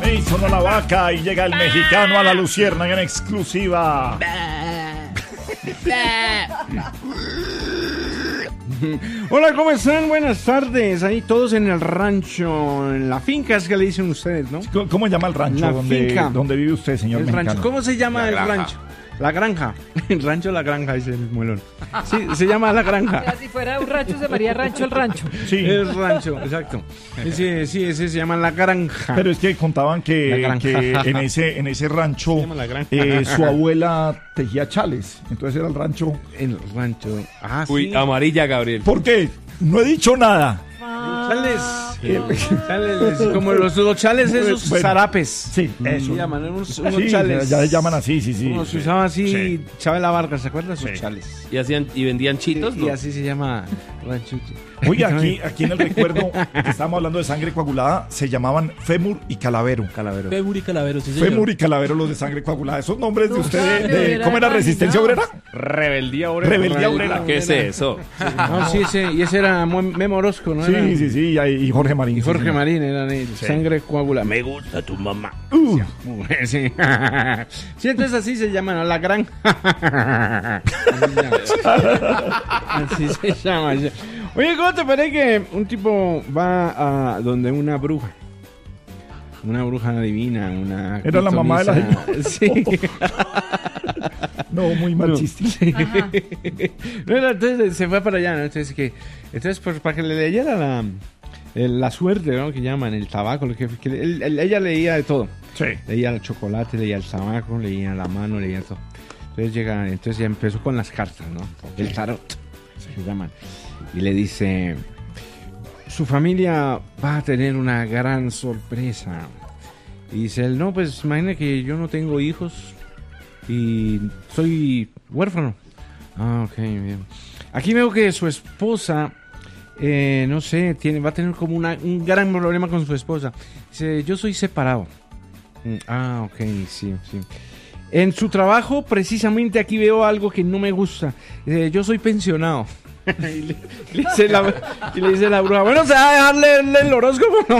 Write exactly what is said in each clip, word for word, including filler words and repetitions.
Y sonó la vaca y llega el mexicano a la Luciérnaga en exclusiva. Hola, ¿cómo están? Buenas tardes. Ahí todos en el rancho, en la finca es que le dicen ustedes, ¿no? ¿Cómo llama el rancho La donde, finca. donde vive usted, señor El mexicano? rancho. ¿Cómo se llama La el granja. rancho? La granja. El rancho La Granja, dice el muelón. Sí, se llama La Granja. Ya, si fuera un rancho, se llamaría Rancho el Rancho. Sí, El rancho, exacto. Sí, sí, ese se llama La Granja. pero es que contaban La que, granja. que en ese en ese rancho Se llama La Granja. eh, su abuela tejía chales. Entonces era el rancho. El rancho. Ah, Uy, sí. amarilla, Gabriel. ¿Por qué? No he dicho nada. Chales. Chales, como los, los chales esos Bueno. zarapes. Sí, eso. Se llaman unos, unos Sí, chales. ya se llaman así, sí, sí. Como se usaba así, Sí. Chabela Vargas, ¿se acuerdan? Sus Sí. chales. ¿Y, hacían, y vendían chitos? Y ¿no? así se llama rancho. Oye, aquí, aquí en el recuerdo que estábamos hablando de sangre coagulada, se llamaban fémur y calavero. Calavero. Fémur y Calavero, sí, señor. Fémur y calavero, los de sangre coagulada. Esos nombres de Nunca usted, me de, hubiera ¿cómo era? imaginado. ¿Resistencia obrera? Rebeldía obrera. Rebeldía obrera. ¿Qué es eso? No, sí, ese, y ese era Mo- Memo Orozco, ¿no? Era- Sí, sí, sí, y, y Jorge Marín. Y Jorge sí, señor. Marín eran ellos. Sangre coagulada. Me gusta tu mamá. Uh, Sí. Sí, entonces así se llaman, ¿no? La Granja. Así se llama. Oye, ¿cómo te parece que un tipo va a donde una bruja? Una bruja divina, una... Era la mamá de la pitonisa. Sí. no, muy mal No. chiste. No, no, entonces se fue para allá, ¿no? Entonces, que, entonces pues, para que le leyera la, el- la suerte, ¿no? Que llaman, el tabaco, lo que, que él- él- ella leía de todo. Sí. Leía el chocolate, leía el tabaco, leía la mano, leía todo. Entonces llega, entonces ya empezó con las cartas, ¿no? El tarot, se llaman. Y le dice, su familia va a tener una gran sorpresa. Y dice él, no, pues imagina que yo no tengo hijos y soy huérfano. Ah, ok, bien. Aquí veo que su esposa, eh, no sé, tiene, va a tener como una, un gran problema con su esposa. Dice, yo soy separado. Mm, Ah, ok, sí, sí. En su trabajo, precisamente aquí veo algo que no me gusta. Dice, yo soy pensionado. y, le, le dice la, y le dice la bruja, bueno, ¿se va a dejar leerle el horóscopo o no?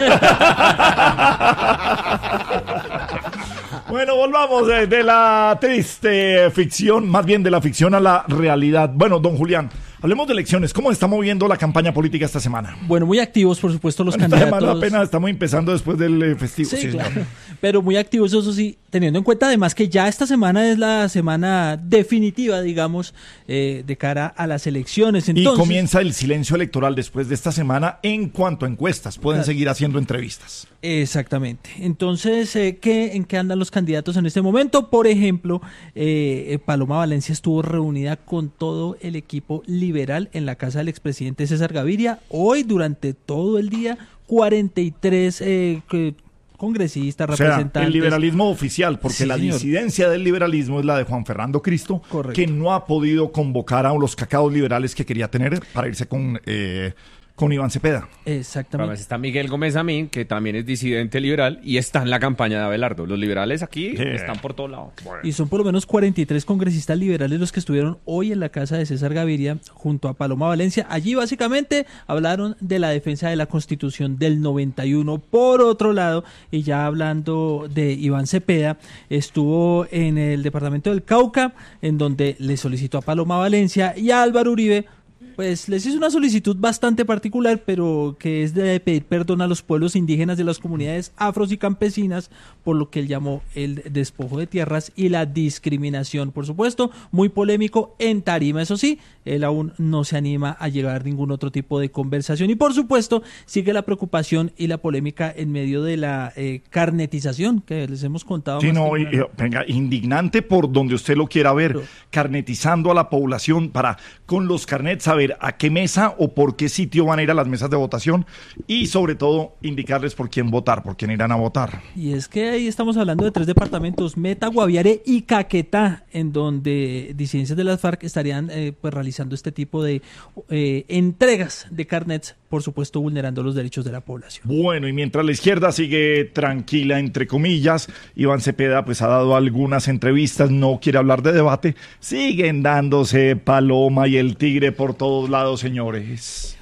Bueno, volvamos de, de la triste ficción, más bien de la ficción a la realidad. Bueno, don Julián, hablemos de elecciones. ¿Cómo está moviendo la campaña política esta semana? Bueno, muy activos, por supuesto, los Esta semana candidatos. apenas estamos empezando después del eh, festivo. Sí, Sí, claro. señor. Pero muy activos, eso sí, teniendo en cuenta además que ya esta semana es la semana definitiva, digamos, eh, de cara a las elecciones. Entonces, Y comienza el silencio electoral después de esta semana en cuanto a encuestas. Pueden Claro. seguir haciendo entrevistas. Exactamente. Entonces, eh, ¿qué, ¿en qué andan los candidatos en este momento? Por ejemplo, eh, eh, Paloma Valencia estuvo reunida con todo el equipo liberal en la casa del expresidente César Gaviria. Hoy, durante todo el día, cuarenta y tres eh, que- congresistas, O sea, representantes. el liberalismo oficial, porque Sí, la señor. disidencia del liberalismo es la de Juan Fernando Cristo, Correcto. que no ha podido convocar a los cacaos liberales que quería tener para irse con, eh, con Iván Cepeda. Exactamente. Además está Miguel Gómez Amín, que también es disidente liberal y está en la campaña de Abelardo. Los liberales aquí Sí. están por todos lados. Y son por lo menos cuarenta y tres congresistas liberales los que estuvieron hoy en la casa de César Gaviria junto a Paloma Valencia. Allí básicamente hablaron de la defensa de la Constitución del noventa y uno. Por otro lado, y ya hablando de Iván Cepeda, estuvo en el departamento del Cauca, en donde le solicitó a Paloma Valencia y a Álvaro Uribe, pues les hizo una solicitud bastante particular, pero que es de pedir perdón a los pueblos indígenas de las comunidades afros y campesinas por lo que él llamó el despojo de tierras y la discriminación. Por supuesto, muy polémico en tarima, eso sí, él aún no se anima a llegar a ningún otro tipo de conversación. Y por supuesto, sigue la preocupación y la polémica en medio de la eh, carnetización que les hemos contado. Sí, más no, que y- nada. y- venga, indignante por donde usted lo quiera ver, Pero- carnetizando a la población para con los carnets saber a qué mesa o por qué sitio van a ir a las mesas de votación y sobre todo indicarles por quién votar, por quién irán a votar. Y es que ahí estamos hablando de tres departamentos, Meta, Guaviare y Caquetá, en donde disidencias de las FARC estarían eh, pues realizando este tipo de eh, entregas de carnets, por supuesto vulnerando los derechos de la población. Bueno, y mientras la izquierda sigue tranquila, entre comillas, Iván Cepeda pues ha dado algunas entrevistas, no quiere hablar de debate, siguen dándose Paloma y el tigre por todos lados, señores.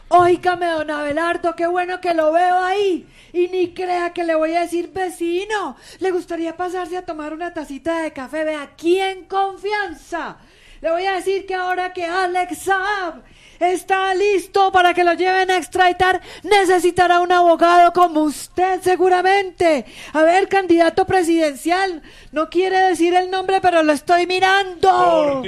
Óigame, don Abelardo, qué bueno que lo veo ahí. Y ni crea que le voy a decir vecino. ¿Le gustaría pasarse a tomar una tacita de café? Ve aquí en confianza. Le voy a decir que ahora que Alex Saab está listo para que lo lleven a extraditar, necesitará un abogado como usted seguramente. A ver, candidato presidencial, no quiere decir el nombre, pero lo estoy mirando. Por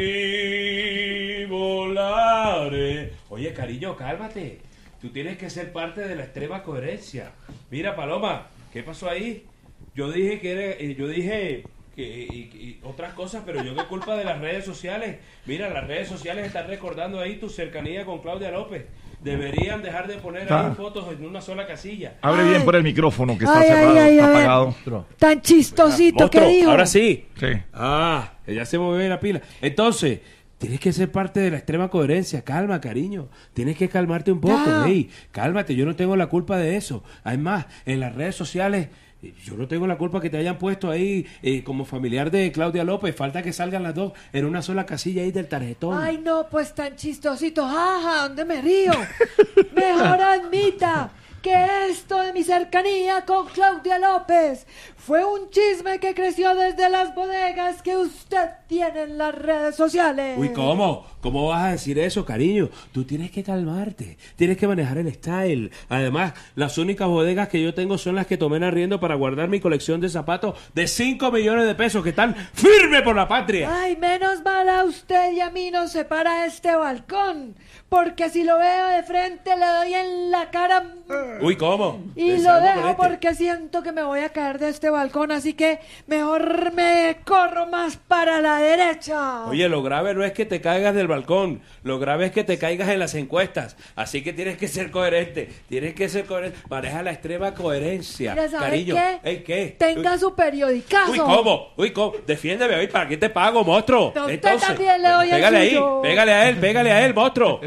ti volaré. Oye, cariño, cálmate. Tú tienes que ser parte de la extrema coherencia. Mira, Paloma, ¿qué pasó ahí? Yo dije que era, eh, yo dije que y, y otras cosas, pero yo qué culpa de las redes sociales. Mira, las redes sociales están recordando ahí tu cercanía con Claudia López. Deberían dejar de poner Ah. ahí fotos en una sola casilla. Abre Ay. bien por el micrófono que está Ay, cerrado, ay, ay, está a ver. apagado. Tan chistosito, Otro, ¿qué dijo? ahora sí. Sí. Ah, ella se mueve la pila. Entonces, tienes que ser parte de la extrema coherencia. Calma, cariño. Tienes que calmarte un poco. Ya. Hey, cálmate, yo no tengo la culpa de eso. Además, en las redes sociales, eh, yo no tengo la culpa que te hayan puesto ahí eh, como familiar de Claudia López. Falta que salgan las dos en una sola casilla ahí del tarjetón. Ay, no, pues tan chistosito. Jaja, ¿dónde me río? Mejor admita que esto de mi cercanía con Claudia López fue un chisme que creció desde las bodegas que usted tiene en las redes sociales. Uy, ¿cómo? ¿Cómo vas a decir eso, cariño? Tú tienes que calmarte, tienes que manejar el style. Además, las únicas bodegas que yo tengo son las que tomé en arriendo para guardar mi colección de zapatos de cinco millones de pesos que están firmes por la patria. Ay, menos mal a usted y a mí nos separa este balcón, porque si lo veo de frente le doy en la cara Uy, ¿cómo? y ¿Ves lo algo dejo con este? porque siento que me voy a caer de este balcón, así que mejor me corro más para la derecha. Oye, lo grave no es que te caigas del balcón, lo grave es que te caigas en las encuestas. Así que tienes que ser coherente, tienes que ser coherente. Maneja la extrema coherencia, Mira, ¿sabe cariño. qué? Ey, ¿qué? Tenga Uy, su periodicazo. Uy, ¿cómo? Uy, ¿cómo? Defiéndeme hoy, ¿para qué te pago, monstruo? No, usted Entonces, también le doy el pégale ahí, suyo. pégale a él, pégale a él, monstruo.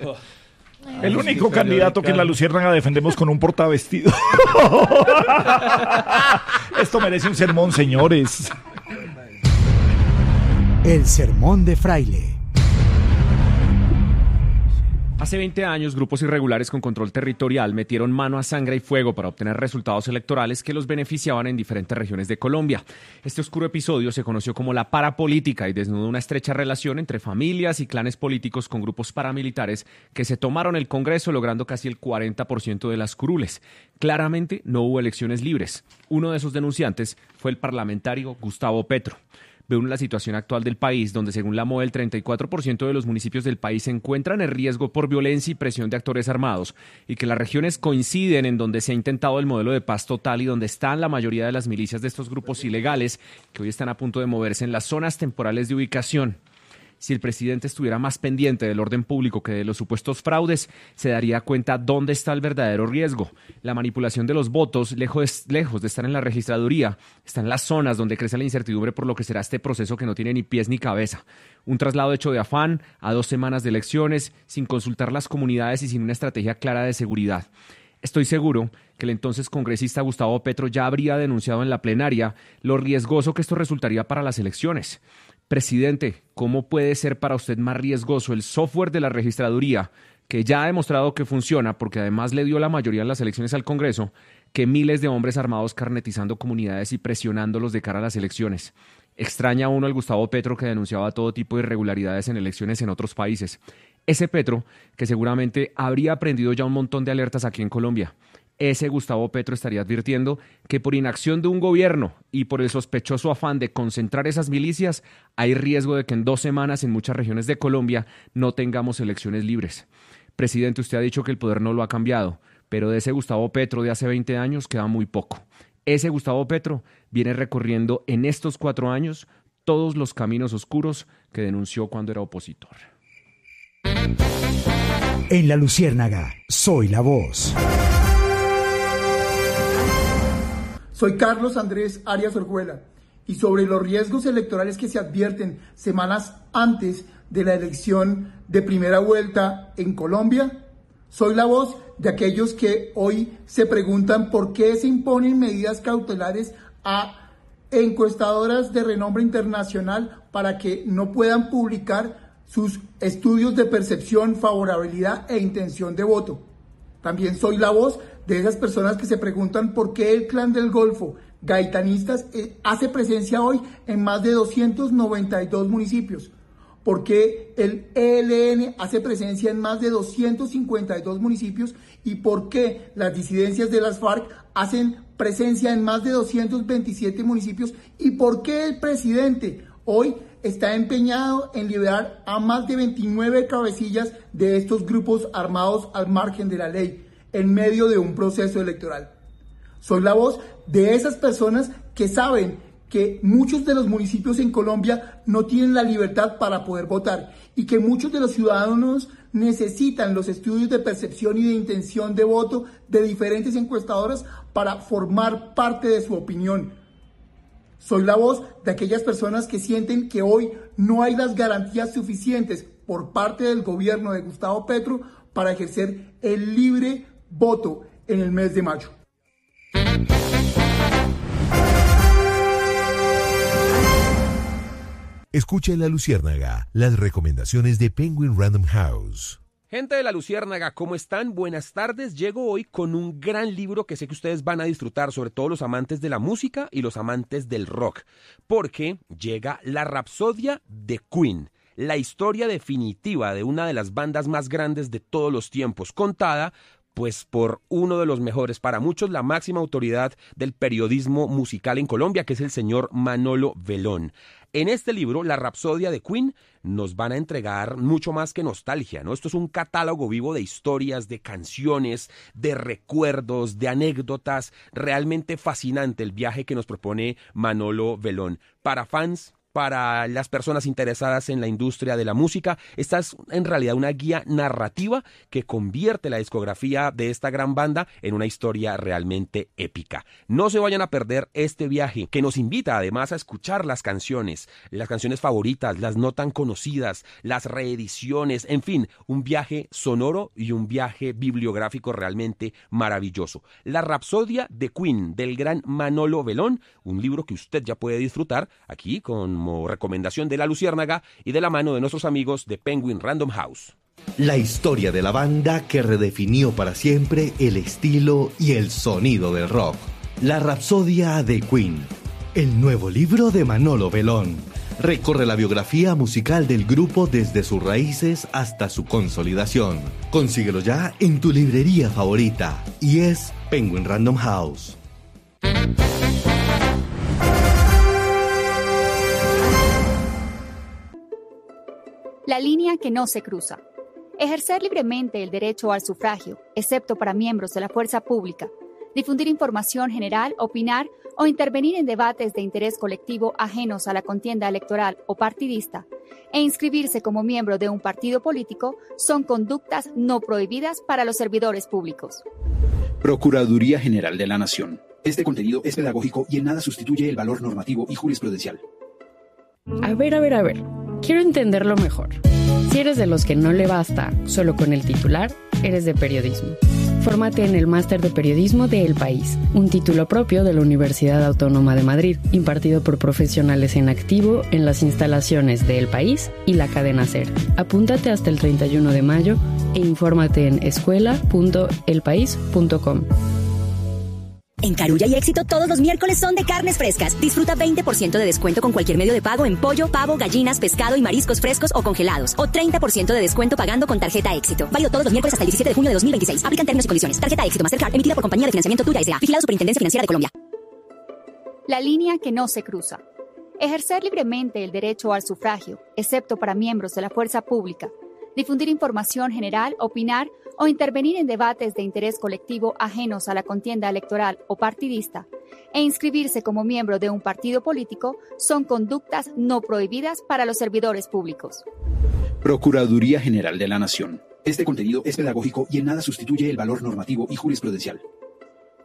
El único candidato que en la Luciérnaga defendemos con un portavestido. Esto merece un sermón, señores. El sermón de Fraile. Hace veinte años, grupos irregulares con control territorial metieron mano a sangre y fuego para obtener resultados electorales que los beneficiaban en diferentes regiones de Colombia. Este oscuro episodio se conoció como la parapolítica y desnudó una estrecha relación entre familias y clanes políticos con grupos paramilitares que se tomaron el Congreso logrando casi el cuarenta por ciento de las curules. Claramente no hubo elecciones libres. Uno de esos denunciantes fue el parlamentario Gustavo Petro. Veo la situación actual del país, donde según la M O E el treinta y cuatro por ciento de los municipios del país se encuentran en riesgo por violencia y presión de actores armados, y que las regiones coinciden en donde se ha intentado el modelo de paz total y donde están la mayoría de las milicias de estos grupos ilegales que hoy están a punto de moverse en las zonas temporales de ubicación. Si el presidente estuviera más pendiente del orden público que de los supuestos fraudes, se daría cuenta dónde está el verdadero riesgo. La manipulación de los votos, lejos, lejos de estar en la registraduría, está en las zonas donde crece la incertidumbre por lo que será este proceso que no tiene ni pies ni cabeza. Un traslado hecho de afán, a dos semanas de elecciones, sin consultar las comunidades y sin una estrategia clara de seguridad. Estoy seguro que el entonces congresista Gustavo Petro ya habría denunciado en la plenaria lo riesgoso que esto resultaría para las elecciones. Presidente, ¿cómo puede ser para usted más riesgoso el software de la registraduría, que ya ha demostrado que funciona porque además le dio la mayoría en las elecciones al Congreso, que miles de hombres armados carnetizando comunidades y presionándolos de cara a las elecciones? Extraña a uno al Gustavo Petro que denunciaba todo tipo de irregularidades en elecciones en otros países. Ese Petro que seguramente habría aprendido ya un montón de alertas aquí en Colombia. Ese Gustavo Petro estaría advirtiendo que por inacción de un gobierno y por el sospechoso afán de concentrar esas milicias, hay riesgo de que en dos semanas en muchas regiones de Colombia no tengamos elecciones libres. Presidente, usted ha dicho que el poder no lo ha cambiado, pero de ese Gustavo Petro de hace veinte años queda muy poco. Ese Gustavo Petro viene recorriendo en estos cuatro años todos los caminos oscuros que denunció cuando era opositor. En la Luciérnaga, soy la voz. Soy Carlos Andrés Arias Orjuela y sobre los riesgos electorales que se advierten semanas antes de la elección de primera vuelta en Colombia, soy la voz de aquellos que hoy se preguntan por qué se imponen medidas cautelares a encuestadoras de renombre internacional para que no puedan publicar sus estudios de percepción, favorabilidad e intención de voto. También soy la voz de esas personas que se preguntan por qué el Clan del Golfo, Gaitanistas, eh, hace presencia hoy en más de doscientos noventa y dos municipios. ¿Por qué el E L N hace presencia en más de doscientos cincuenta y dos municipios? ¿Y por qué las disidencias de las FARC hacen presencia en más de doscientos veintisiete municipios? ¿Y por qué el presidente hoy está empeñado en liberar a más de veintinueve cabecillas de estos grupos armados al margen de la ley, en medio de un proceso electoral? Soy la voz de esas personas que saben que muchos de los municipios en Colombia no tienen la libertad para poder votar y que muchos de los ciudadanos necesitan los estudios de percepción y de intención de voto de diferentes encuestadoras para formar parte de su opinión. Soy la voz de aquellas personas que sienten que hoy no hay las garantías suficientes por parte del gobierno de Gustavo Petro para ejercer el libre voto en el mes de mayo. Escucha en La Luciérnaga las recomendaciones de Penguin Random House. Gente de La Luciérnaga, ¿cómo están? Buenas tardes. Llego hoy con un gran libro que sé que ustedes van a disfrutar, sobre todo los amantes de la música y los amantes del rock, porque llega La Rapsodia de Queen, la historia definitiva de una de las bandas más grandes de todos los tiempos, contada pues por uno de los mejores, para muchos la máxima autoridad del periodismo musical en Colombia, que es el señor Manolo Velón. En este libro, La Rapsodia de Queen, nos van a entregar mucho más que nostalgia, ¿no? Esto es un catálogo vivo de historias, de canciones, de recuerdos, de anécdotas. Realmente fascinante el viaje que nos propone Manolo Velón. Para fans, para las personas interesadas en la industria de la música, esta es en realidad una guía narrativa que convierte la discografía de esta gran banda en una historia realmente épica. No se vayan a perder este viaje, que nos invita además a escuchar las canciones, las canciones favoritas, las no tan conocidas, las reediciones, en fin, un viaje sonoro y un viaje bibliográfico realmente maravilloso. La Rapsodia de Queen, del gran Manolo Velón, un libro que usted ya puede disfrutar aquí con como recomendación de La Luciérnaga y de la mano de nuestros amigos de Penguin Random House. La historia de la banda que redefinió para siempre el estilo y el sonido del rock. La Rapsodia de Queen, el nuevo libro de Manolo Velón. Recorre la biografía musical del grupo desde sus raíces hasta su consolidación. Consíguelo ya en tu librería favorita y es Penguin Random House. La línea que no se cruza. Ejercer libremente el derecho al sufragio, excepto para miembros de la fuerza pública. Difundir información general, opinar o intervenir en debates de interés colectivo ajenos a la contienda electoral o partidista, e inscribirse como miembro de un partido político son conductas no prohibidas para los servidores públicos. Procuraduría General de la Nación. Este contenido es pedagógico y en nada sustituye el valor normativo y jurisprudencial. A ver, a ver, a ver. Quiero entenderlo mejor. Si eres de los que no le basta solo con el titular, eres de periodismo. Fórmate en el Máster de Periodismo de El País, un título propio de la Universidad Autónoma de Madrid, impartido por profesionales en activo en las instalaciones de El País y la cadena SER. Apúntate hasta el treinta y uno de mayo e infórmate en escuela punto el país punto com. En Carulla y Éxito todos los miércoles son de carnes frescas. Disfruta veinte por ciento de descuento con cualquier medio de pago en pollo, pavo, gallinas, pescado y mariscos frescos o congelados. O treinta por ciento de descuento pagando con tarjeta Éxito. Válido todos los miércoles hasta el diecisiete de junio de dos mil veintiséis. Aplican términos y condiciones. Tarjeta Éxito Mastercard emitida por Compañía de Financiamiento Tuya S A. Vigilado Superintendencia Financiera de Colombia. La línea que no se cruza. Ejercer libremente el derecho al sufragio, excepto para miembros de la fuerza pública. Difundir información general, opinar o intervenir en debates de interés colectivo ajenos a la contienda electoral o partidista, e inscribirse como miembro de un partido político son conductas no prohibidas para los servidores públicos. Procuraduría General de la Nación. Este contenido es pedagógico y en nada sustituye el valor normativo y jurisprudencial.